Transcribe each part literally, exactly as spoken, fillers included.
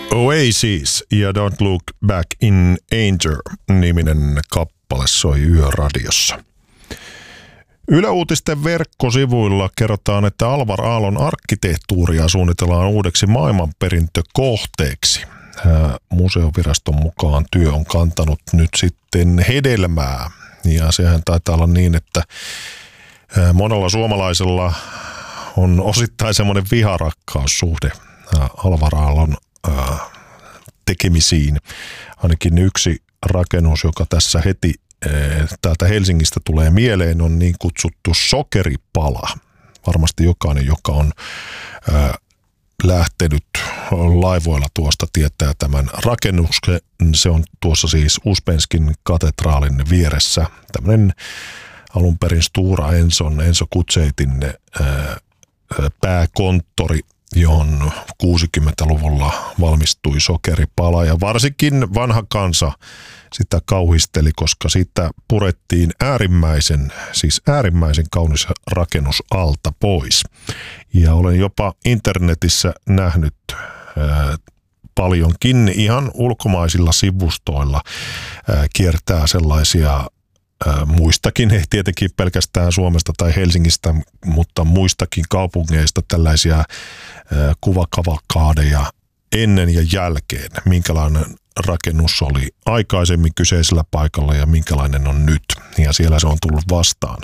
Oasis ja Don't Look Back in Anger-niminen kappale soi Yöradiossa. Yle Uutisten verkkosivuilla kerrotaan, että Alvar Aallon arkkitehtuuria suunnitellaan uudeksi maailmanperintökohteeksi. Museoviraston mukaan työ on kantanut nyt sitten hedelmää. Ja sehän taitaa olla niin, että monella suomalaisella on osittain semmoinen viharakkaussuhde Alvar Aallon tekemisiin. Ainakin yksi rakennus, joka tässä heti täältä Helsingistä tulee mieleen, on niin kutsuttu Sokeripala. Varmasti jokainen, joka on lähtenyt laivoilla tuosta, tietää tämän rakennuksen. Se on tuossa siis Uspenskin katedraalin vieressä. Tämmöinen alun perin Stora Enson, Enso Gutzeitin pääkonttori, johon kuusikymmentäluvulla valmistui Sokeripala, ja varsinkin vanha kansa sitä kauhisteli, koska siitä purettiin äärimmäisen, siis äärimmäisen kaunis rakennus alta pois. Ja olen jopa internetissä nähnyt ää, paljonkin ihan ulkomaisilla sivustoilla ää, kiertää sellaisia ää, muistakin, ei tietenkin pelkästään Suomesta tai Helsingistä, mutta muistakin kaupungeista tällaisia ää, kuvakavalkaadeja ennen ja jälkeen, minkälainen rakennus oli aikaisemmin kyseisellä paikalla ja minkälainen on nyt. Ja siellä se on tullut vastaan.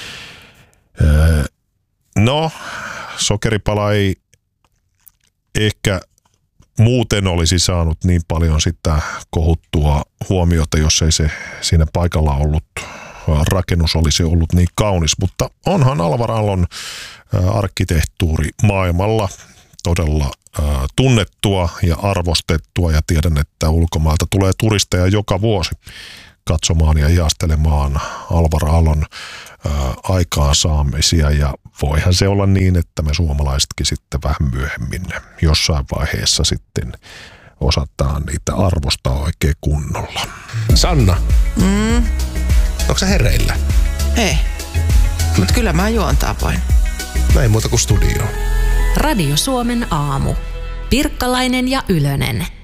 No, Sokeripala ei ehkä muuten olisi saanut niin paljon sitä kohuttua huomiota, jos ei se siinä paikalla ollut, rakennus olisi ollut niin kaunis. Mutta onhan Alvar Aallon arkkitehtuuri maailmalla todella tunnettua ja arvostettua, ja tiedän, että ulkomailta tulee turisteja joka vuosi katsomaan ja ihastelemaan Alvar Aallon aikaansaamisia, ja voihan se olla niin, että me suomalaisetkin sitten vähän myöhemmin jossain vaiheessa sitten osataan niitä arvostaa oikein kunnolla. Sanna, Mm, onko sä hereillä? ei, mutta kyllä mä juontaa voin. Näin muuta kuin studioon. Radio Suomen aamu. Pirkkalainen ja Ylönen.